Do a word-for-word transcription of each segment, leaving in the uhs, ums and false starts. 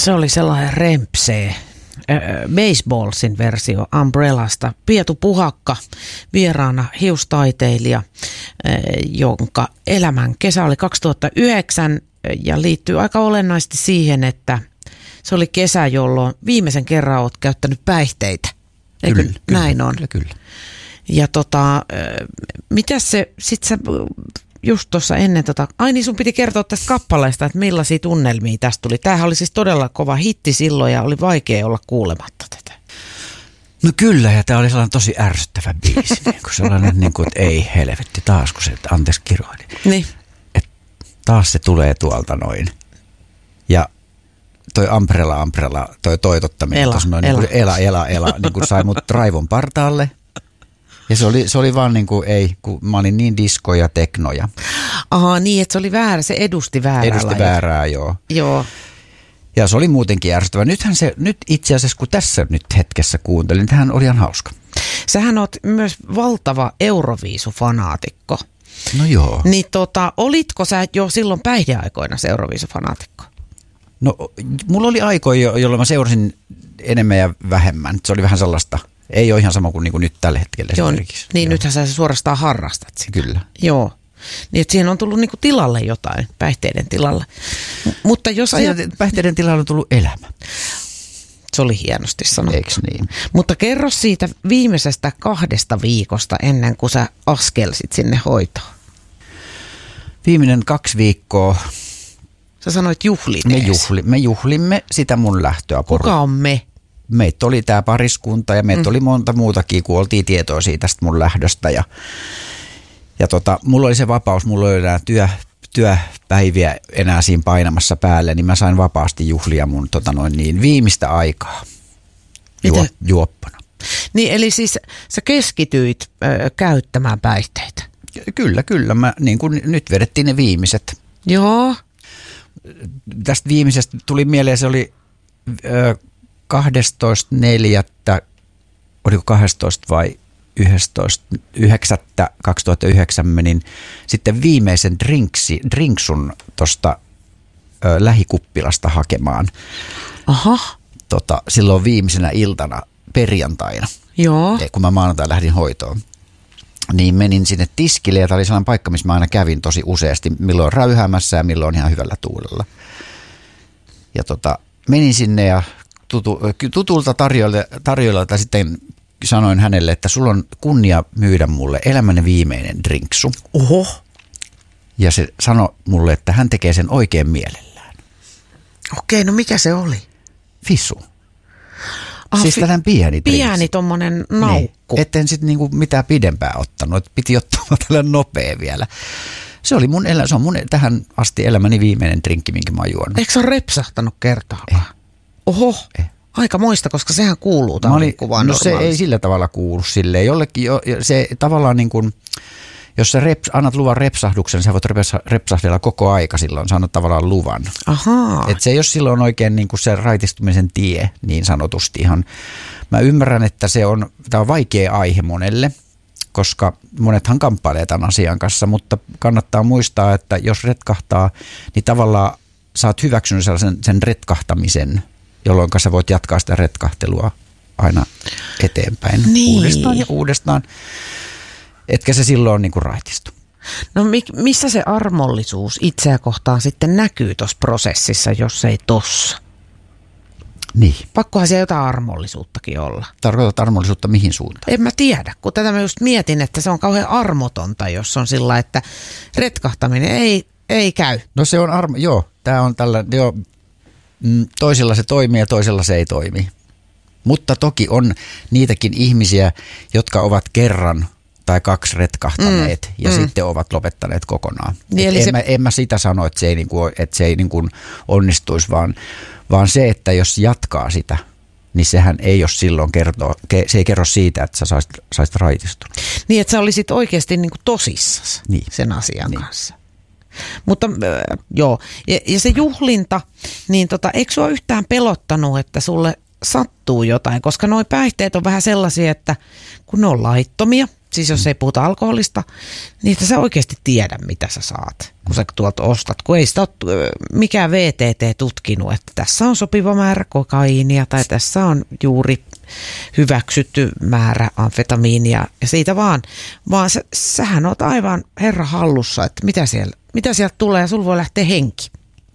Se oli sellainen rempsee. Baseballsin versio Umbrellasta. Pietu Puhakka, vieraana hiustaiteilija, jonka elämän kesä oli kaksituhattayhdeksän ja liittyy aika olennaisesti siihen, että se oli kesä, jolloin viimeisen kerran olet käyttänyt päihteitä. Eikö kyllä, näin kyllä, on? Kyllä, kyllä. Ja tota, mitä se, sit sä just tuossa ennen tota, ai niin sun piti kertoa tästä kappaleesta, että millaisia tunnelmia tästä tuli. Tämähän oli siis todella kova hitti silloin ja oli vaikea olla kuulematta tätä. No kyllä, ja tämä oli sellainen tosi ärsyttävä biisi, niin kuin sellainen, niin kuin, että ei helvetti, taas kun se, anteeksi kiroili. Niin. Että taas se tulee tuolta noin. Ja toi Umbrella, Umbrella, toi toitottaminen, ela, noin, ela. Niin kuin, ela, ela, ela, niin kuin sai mut raivon partaalle. Ja se oli, se oli vaan niin kuin, ei, kun mä olin niin disko ja teknoja. Aha, niin, että se oli väärä, se edusti väärää. Edusti lajia. väärää, joo. Joo. Ja se oli muutenkin ärsyttävä. Nythän se, nyt itse asiassa kun tässä nyt hetkessä kuuntelin, niin tämähän oli ihan hauska. Sähän oot myös valtava Euroviisufanaatikko. No joo. Niin tota, olitko sä jo silloin päihdeaikoina se Euroviisufanaatikko? No mulla oli aikoja, jolloin mä seurasin enemmän ja vähemmän. Se oli vähän sellaista, ei ole ihan sama kuin, niin kuin nyt tällä hetkellä. Joo, esimerkiksi. niin joo. Nythän sä suorastaan harrastat sitä. Kyllä. Joo. Niin, että siihen on tullut niinku tilalle jotain, päihteiden tilalle. M- mutta jos ajat... Päihteiden tilalle on tullut elämä. Se oli hienosti sanottu. Eiks niin? Mutta kerro siitä viimeisestä kahdesta viikosta ennen kuin sä askelsit sinne hoitoon. Viimeinen kaksi viikkoa. Sä sanoit juhlineesi. Me, juhli, me juhlimme sitä mun lähtöä. Kuka on me? Meitä oli tää pariskunta ja meitä mm. oli monta muutakin, kun oltiin tietoisia tästä mun lähdöstä. Ja, ja tota, mulla oli se vapaus, mulla oli enää työ, työpäiviä enää siinä painamassa päälle, niin mä sain vapaasti juhlia mun tota noin niin, viimeistä aikaa juo, juoppana. Niin eli siis sä keskityit ö, käyttämään päihteitä? Kyllä, kyllä. Mä, niin kun nyt vedettiin ne viimeiset. Joo. Tästä viimeisestä tuli mieleen, se oli ö, kahdestoista neljättä oliko kahdestoista vai yhdestoista yhdeksättä kaksituhattayhdeksän menin sitten viimeisen drinksi, drinksun tuosta lähikuppilasta hakemaan. Aha. Tota, silloin viimeisenä iltana perjantaina, Joo. kun mä maanantai lähdin hoitoon. Niin menin sinne tiskille ja tämä oli sellainen paikka, missä mä aina kävin tosi useasti, milloin räyhäämässä ja milloin ihan hyvällä tuulella. Ja tota, menin sinne ja tutu, tutulta tarjoilijalta sitten sanoin hänelle, että sulla on kunnia myydä mulle elämäni viimeinen drinksu. Oho. Ja se sanoi mulle, että hän tekee sen oikein mielellään. Okei, no mikä se oli? Fisu. Ah, siis fi- tällainen pieni drinksu. Pieni tommonen naukku. Niin. Etten sitten niinku mitään pidempää ottanut, että piti ottaa tällainen nopea vielä. Se oli mun, elä, se on mun tähän asti elämäni viimeinen drinkki, minkä mä oon juonut. Eikö sä ole repsahtanut kertaakaan? Eh. Oho. Eh. Aika moista, koska sehän kuuluu Mä olin, taudikuvaan no se ei sillä tavalla kuulu silleen. Jollekin jo, se tavallaan niin kuin, jos sä reps, annat luvan repsahduksen, sä voit repsa, repsahdella koko aika silloin, sä annat tavallaan luvan. Ahaa. Et se ei ole silloin oikein niin kuin se raitistumisen tie, niin sanotusti ihan. Mä ymmärrän, että se on, tää on vaikea aihe monelle, koska monethan kamppailee tämän asian kanssa, mutta kannattaa muistaa, että jos retkahtaa, niin tavallaan sä oot hyväksynyt sellaisen sen retkahtamisen, jolloin sä voit jatkaa sitä retkahtelua aina eteenpäin niin. uudestaan ja uudestaan, etkä se silloin niin kuin raitistu. No mi- missä se armollisuus itseä kohtaan sitten näkyy tuossa prosessissa, jos ei tossa? Niin. Pakkohan siellä jotain armollisuuttakin olla. Tarkoitat armollisuutta mihin suuntaan? En mä tiedä, kun tätä mä just mietin, että se on kauhean armotonta, jos on sillä, että retkahtaminen ei, ei käy. No se on armo, joo, tää on tällä, joo, toisella se toimii ja toisella se ei toimi. Mutta toki on niitäkin ihmisiä, jotka ovat kerran tai kaksi retkahtaneet mm, ja mm. sitten ovat lopettaneet kokonaan. Niin, en, se... mä, en mä sitä sano, että se ei, niinku, että se ei niinku onnistuisi, vaan, vaan se, että jos jatkaa sitä, niin sehän ei ole silloin kertoo, se ei kerro siitä, että sä saisit, saisit raitistunut. Niin, että sä olisit oikeasti niinku tosissasi niin. sen asian niin. kanssa. Mutta äh, joo, ja, ja se juhlinta, niin tota, eikö sua yhtään pelottanut, että sulle sattuu jotain? Koska nuo päihteet on vähän sellaisia, että kun ne on laittomia, siis jos ei puhuta alkoholista, niin että sä oikeasti tiedä, mitä sä saat, kun sä tuolta ostat. Kun ei sitä ole mikään V T T tutkinut, että tässä on sopiva määrä kokaiinia tai tässä on juuri hyväksytty määrä amfetamiinia ja siitä vaan, vaan sä, sähän oot aivan herra hallussa, että mitä, siellä, mitä sieltä tulee ja sulla voi lähteä henki.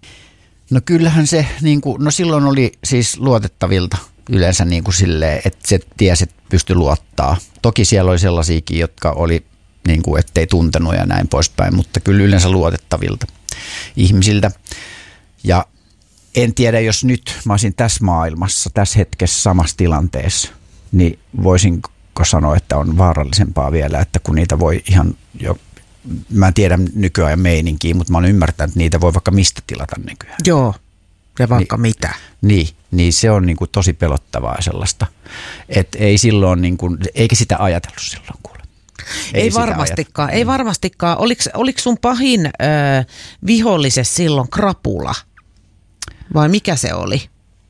No kyllähän se, niin kuin, no silloin oli siis luotettavilta yleensä niin kuin silleen, että se tiesi, että pystyi luottaa. Toki siellä oli sellaisiakin, jotka oli niin kuin, ettei tuntenut ja näin poispäin, mutta kyllä yleensä luotettavilta ihmisiltä. Ja en tiedä, jos nyt mä olisin tässä maailmassa, tässä hetkessä samassa tilanteessa, niin voisinko sanoa, että on vaarallisempaa vielä, että kun niitä voi ihan jo, mä en tiedä nykyajan meininkiä, mutta mä olen ymmärtänyt, että niitä voi vaikka mistä tilata nykyään. Joo, ja vaikka niin, mitä. Niin, niin se on niin kuin tosi pelottavaa sellaista, että ei silloin, niin kuin, eikä sitä ajatellut silloin kuule. Ei, ei varmastikaan, ajatellut. ei varmastikaan. Oliko, oliko sun pahin ö, vihollisesi silloin krapula? Vai mikä se oli?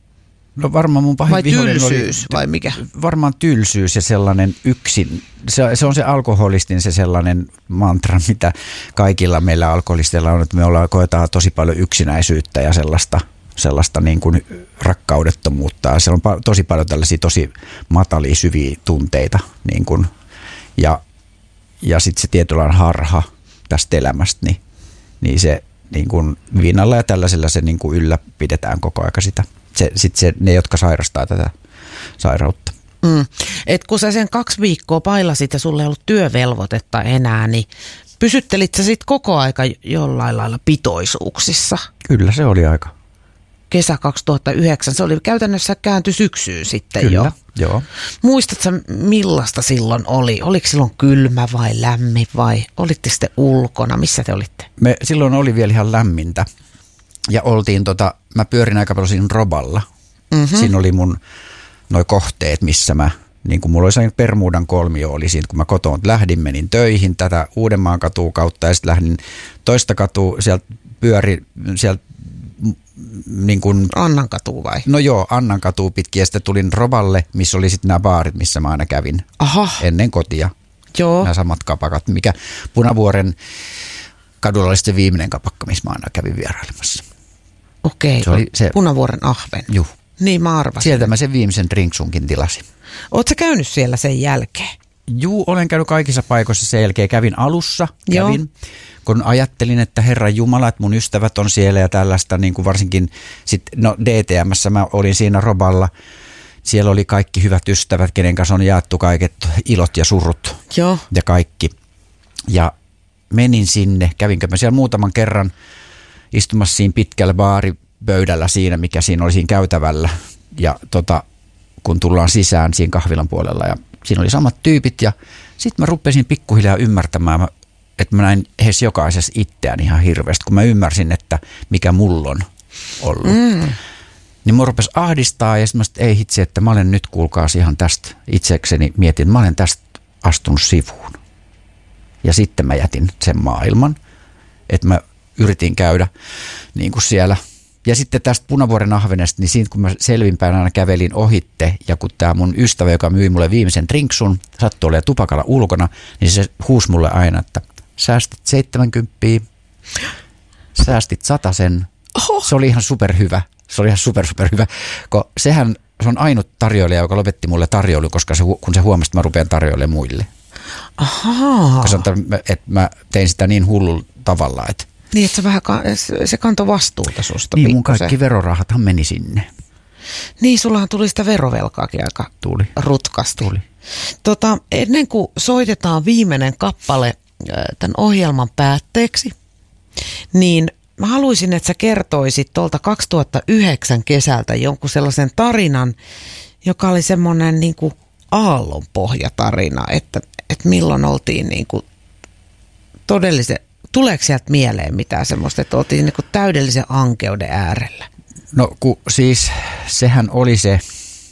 No varmaan mun pahin vai vihollinen tylsyys, oli, vai mikä? Varmaan tylsyys ja sellainen yksin. Se, se on se alkoholistin se sellainen mantra, mitä kaikilla meillä alkoholisteilla on, että me ollaan, koetaan tosi paljon yksinäisyyttä ja sellaista, sellaista niin kuin rakkaudettomuutta. Se on pa- tosi paljon tällaisia tosi matalia, syviä tunteita. Niin kuin, ja ja sitten se tietynlainen harha tästä elämästä, niin, niin se niin kuin viinalla ja tällaisella se niin kuin ylläpidetään koko aika sitä. Se, sit se, ne, jotka sairastaa tätä sairautta. Mm. Et kun sä sen kaksi viikkoa pailasit ja sulle ei ollut työvelvoitetta enää, niin pysyttelit sä sit koko aika jollain lailla pitoisuuksissa? Kyllä se oli aika. Kesä kaksituhattayhdeksän, se oli käytännössä kääntyi syksyyn sitten. Kyllä, jo. joo. Muistatko millaista silloin oli? Oliko silloin kylmä vai lämmin vai olitte sitten ulkona? Missä te olitte? Me silloin oli vielä ihan lämmintä ja oltiin tota, mä pyörin aika paljon siinä Roballa. Mm-hmm. Siinä oli mun noi kohteet, missä mä, niin kuin mulla oli sellainen Permuudan kolmio oli siinä, kun mä kotoon lähdin, menin töihin tätä Uudenmaan katua kautta ja sitten lähdin toista katua, sieltä pyöri, sieltä niin kuin, Annan katu vai? No joo, Annan katu pitkin ja sitten tulin Roballe, missä oli sitten nämä baarit, missä mä aina kävin. Aha. Ennen kotia. Joo. Nämä samat kapakat, mikä Punavuoren kadulla oli sitten se viimeinen kapakka, missä mä aina kävin vierailemassa. Okei, se oli se Punavuoren ahven. Juh. Niin mä arvasin. Sieltä mä sen viimeisen drinksunkin tilasin. Oot sä käynyt siellä sen jälkeen? Juu, olen käynyt kaikissa paikoissa sen jälkeen. Kävin alussa, kävin, Joo. kun ajattelin, että Herran Jumala, että mun ystävät on siellä ja tällaista, niin kuin varsinkin sit, no D T M:ssä mä olin siinä Roballa. Siellä oli kaikki hyvät ystävät, kenen kanssa on jaettu kaiket ilot ja surut Joo. ja kaikki. Ja menin sinne, kävinkö mä siellä muutaman kerran istumassa siinä pitkällä baaripöydällä siinä, mikä siinä oli siinä käytävällä. Ja tota, kun tullaan sisään siinä kahvilan puolella ja siinä oli samat tyypit ja sitten mä rupesin pikkuhiljaa ymmärtämään, että mä näin heissä jokaisessa itseään ihan hirveästi, kun mä ymmärsin, että mikä mulla on ollut. Mm. Niin mä rupesi ahdistaa ja sitten mä sit, ei hitse, että mä olen nyt kuulkaas ihan tästä itsekseni mietin, että mä olen tästä astunut sivuun. Ja sitten mä jätin sen maailman, että mä yritin käydä niin kuin siellä. Ja sitten tästä Punavuoren ahvenesta, niin siitä kun mä selvinpäin aina kävelin ohitte, ja kun tämä mun ystävä, joka myi mulle viimeisen drinksun, sattui olemaan tupakalla ulkona, niin se huusi mulle aina, että säästit seitsemänkymppiä, säästit satasen. Oho. Se oli ihan superhyvä. Se oli ihan super, super hyvä, kun sehän se on ainut tarjoilija, joka lopetti mulle tarjoilun, koska se, kun se huomasi, että mä rupean tarjoilemaan muille. Ahaa. Koska että mä tein sitä niin hullulla tavalla, että niin, että se vähän se kantoi vastuuta susta. Niin, mun kaikki verorahathan meni sinne. Niin, sullahan tuli sitä verovelkaakin aika tuli. rutkasti. Tuli. Tota, ennen kuin soitetaan viimeinen kappale tämän ohjelman päätteeksi, niin mä haluaisin, että sä kertoisit tuolta kaksituhattayhdeksän kesältä jonkun sellaisen tarinan, joka oli semmoinen niin kuin aallonpohjatarina, että, että milloin oltiin niin kuin todellisen. Tuleeko sieltä mieleen mitään semmoista, että oltiin niin kuin täydellisen ankeuden äärellä? No kun siis sehän oli se,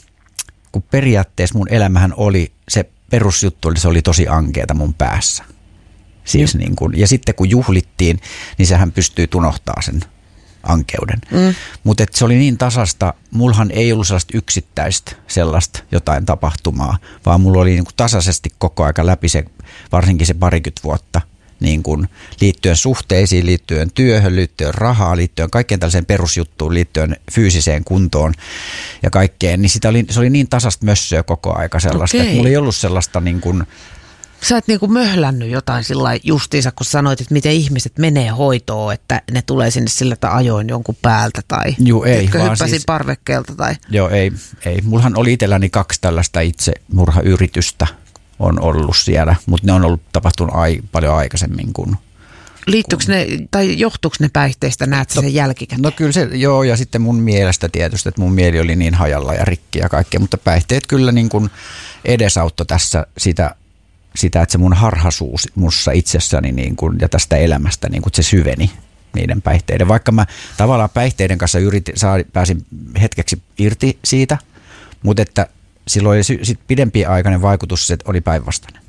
kun periaatteessa mun elämähän oli, se perusjuttu oli, se oli tosi ankeeta mun päässä. Siis niin kun, ja sitten kun juhlittiin, niin sehän pystyy unohtaa sen ankeuden. Mm. Mutta se oli niin tasasta, mullahan ei ollut sellaista yksittäistä sellaista jotain tapahtumaa, vaan mulla oli niin kuin tasaisesti koko aika läpi se, varsinkin se parikymmentä vuotta, niin kuin liittyen suhteisiin, liittyen työhön, liittyen rahaan, liittyen kaikkeen tällaiseen perusjuttuun, liittyen fyysiseen kuntoon ja kaikkeen, niin sitä oli, se oli niin tasasta mössöä koko aika sellaista, Okei. että mulla ei ollut sellaista niin kuin. Sä et niinku möhlännyt jotain sillä justiinsa, kun sanoit, että miten ihmiset menee hoitoon, että ne tulee sinne sillä, että ajoin jonkun päältä tai Juu, ei, vaan hyppäsin siis, parvekkeelta. Tai. Joo, ei, ei. Mullahan oli itselläni kaksi tällaista itsemurhayritystä on ollut siellä, mutta ne on ollut tapahtunut ai, paljon aikaisemmin kuin. Liittyykö ne, tai johtuuko ne päihteistä, näet sä sen jälkikäteen? No kyllä se, joo, ja sitten mun mielestä tietysti, että mun mieli oli niin hajalla ja rikki ja kaikkea, mutta päihteet kyllä niin kuin edesauttoi tässä sitä, sitä, että se mun harhaisuus mussa itsessäni niin kuin, ja tästä elämästä, niin kuin se syveni niiden päihteiden. Vaikka mä tavallaan päihteiden kanssa yritin, saa, pääsin hetkeksi irti siitä, mutta että silloin oli sit pidempiaikainen vaikutus, se oli päinvastainen.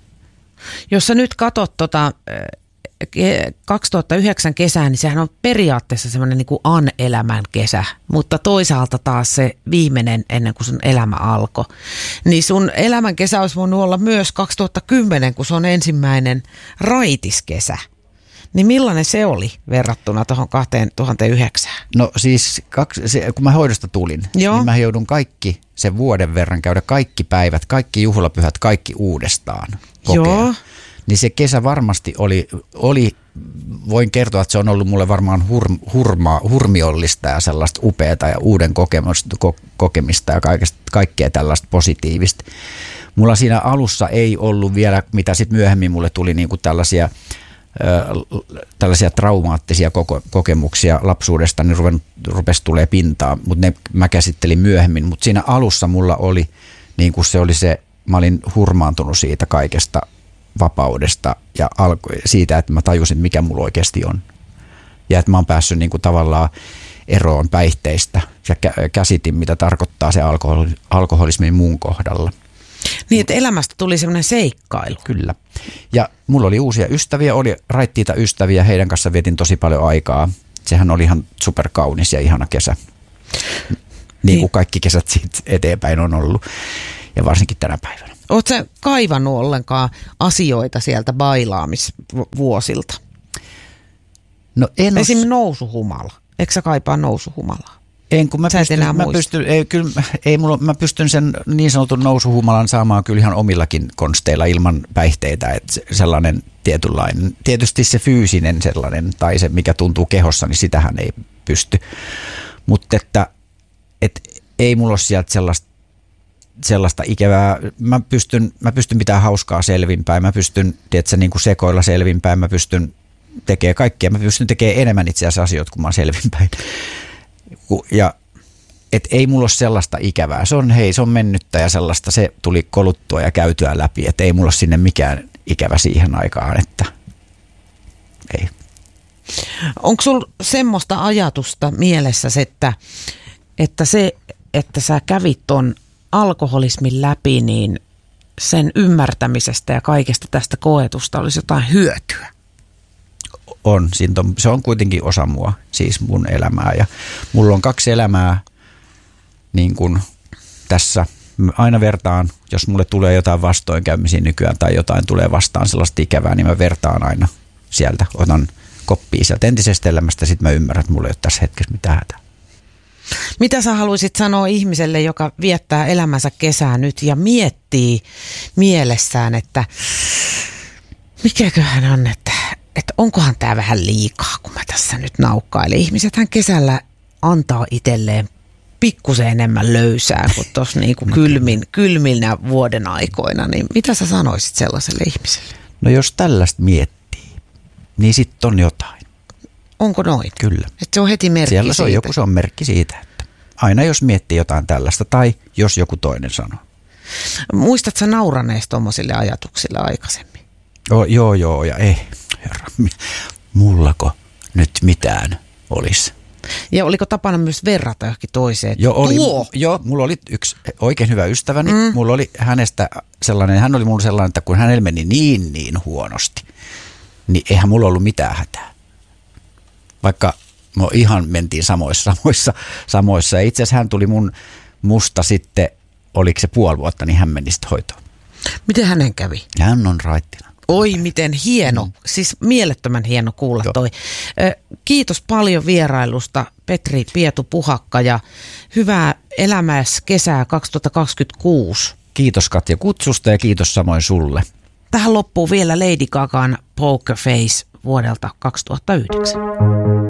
Jos sä nyt katot tota kaksituhattayhdeksän kesää, niin sehän on periaatteessa semmoinen niin kuin an-elämän kesä, mutta toisaalta taas se viimeinen ennen kuin sun elämä alkoi. Niin sun elämän kesä olisi voinut olla myös kaksituhattakymmenen, kun se on ensimmäinen raitiskesä. Niin millainen se oli verrattuna tuohon kaksituhattayhdeksän? No siis, kaksi, se, kun mä hoidosta tulin, Joo. niin mä joudun kaikki sen vuoden verran käydä kaikki päivät, kaikki juhlapyhät, kaikki uudestaan kokea. Joo. Niin se kesä varmasti oli, oli, voin kertoa, että se on ollut mulle varmaan hur, hurma, hurmiollista ja sellaista upeata ja uuden kokemusta, ko, kokemista ja kaikesta, kaikkea tällaista positiivista. Mulla siinä alussa ei ollut vielä, mitä sitten myöhemmin mulle tuli niinku tällaisia, ö, tällaisia traumaattisia koko, kokemuksia lapsuudesta, niin ruven, rupesi tulee pintaan, mutta ne mä käsittelin myöhemmin. Mutta siinä alussa mulla oli, niin kuin se oli se, mä olin hurmaantunut siitä kaikesta vapaudesta ja alko, siitä, että mä tajusin, mikä mulla oikeasti on. Ja että mä oon päässyt niin kuin tavallaan eroon päihteistä ja käsitin, mitä tarkoittaa se alkohol, alkoholismi mun kohdalla. Niin, että elämästä tuli semmoinen seikkailu. Kyllä. Ja mulla oli uusia ystäviä, oli raittiita ystäviä, heidän kanssa vietin tosi paljon aikaa. Sehän oli ihan superkaunis ja ihana kesä. Niin, niin kuin kaikki kesät siitä eteenpäin on ollut. Ja varsinkin tänä päivänä. Oletko sä kaivannut ollenkaan asioita sieltä bailaamisvuosilta? No en Esimerkiksi nousuhumala. Eikö sä kaipaa nousuhumalaa? En, kun mä sä pystyn, mä pystyn, ei, kyllä, ei mulla, mä pystyn sen niin sanotun nousuhumalan saamaan kyllä ihan omillakin konsteilla ilman päihteitä. Että sellainen tietynlainen, tietysti se fyysinen sellainen tai se mikä tuntuu kehossa, niin sitähän ei pysty. Mutta että et, ei mulla ole sieltä sellaista sellaista ikävää. Mä pystyn, mä pystyn pitämään hauskaa selvinpäin, mä pystyn tiedätkö, niin kuin sekoilla selvinpäin, mä pystyn tekemään kaikkea, mä pystyn tekemään enemmän itse asiassa asioita, kun mä oon selvinpäin. Ja et ei mulla ole sellaista ikävää. Se on, hei, se on mennyttä ja sellaista, se tuli koluttua ja käytyä läpi, että ei mulla ole sinne mikään ikävä siihen aikaan, että ei. Onko sulla semmoista ajatusta mielessäsi, että, että se, että sä kävit ton alkoholismin läpi, niin sen ymmärtämisestä ja kaikesta tästä koetusta olisi jotain hyötyä? On, se on kuitenkin osa mua, siis mun elämää. Ja mulla on kaksi elämää niin kuin tässä. Aina vertaan, jos mulle tulee jotain vastoinkäymisiä nykyään tai jotain tulee vastaan sellaista ikävää, niin mä vertaan aina sieltä. Otan koppia sieltä entisestä elämästä, sitten mä ymmärrän, että mulla ei ole tässä hetkessä mitään hätää. Mitä sä haluaisit sanoa ihmiselle, joka viettää elämänsä kesää nyt ja miettii mielessään, että mikäköhän on, että, että onkohan tämä vähän liikaa, kun mä tässä nyt naukkailen. Ihmisethän kesällä antaa itselleen pikkusen enemmän löysää kuin tuossa niinku kylmin, kylminä vuoden aikoina. Niin mitä sä sanoisit sellaiselle ihmiselle? No jos tällaista miettii, niin sitten on jotain. Onko noin? Kyllä. Että se on heti merkki Siellä se on siitä. joku, se on merkki siitä, että aina jos miettii jotain tällaista tai jos joku toinen sanoo. Muistatko sä nauraneesta tuommoisille ajatuksille aikaisemmin? Oh, joo, joo, ja ei, herra, mullako nyt mitään olisi? Ja oliko tapana myös verrata johonkin toiseen? Joo, oli, Tuo! joo, mulla oli yksi oikein hyvä ystäväni. Mm. Mulla oli hänestä sellainen, hän oli mulla sellainen, että kun hänellä meni niin niin huonosti, niin eihän mulla ollut mitään hätää. Vaikka me ihan mentiin samoissa, samoissa, samoissa. Ja itse asiassa hän tuli mun musta sitten, oliko se puoli vuotta, niin hän meni sitten hoitoon. Miten hänen kävi? Hän on raittina. Oi, miten hieno. Mm. Siis mielettömän hieno kuulla Joo. toi. Kiitos paljon vierailusta, Petri Pietu-Puhakka, ja hyvää elämäs kesää kaksituhattakaksikymmentäkuusi. Kiitos Katja kutsusta ja kiitos samoin sulle. Tähän loppuu vielä Lady Gagan Poker Face vuodelta kaksituhattayhdeksän.